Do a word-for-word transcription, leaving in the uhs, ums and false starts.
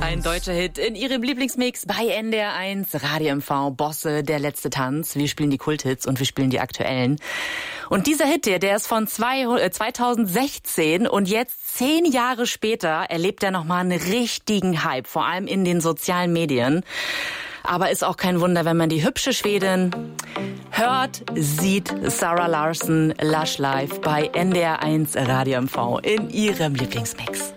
Ein deutscher Hit in Ihrem Lieblingsmix bei N D R eins, Radio M V, Bosse, der letzte Tanz. Wir spielen die Kulthits und wir spielen die aktuellen. Und dieser Hit hier, der ist von zweitausendsechzehn und jetzt zehn Jahre später erlebt er nochmal einen richtigen Hype, vor allem in den sozialen Medien. Aber ist auch kein Wunder, wenn man die hübsche Schwedin hört, sieht. Zara Larsson, Lush Life bei N D R eins Radio M V in Ihrem Lieblingsmix.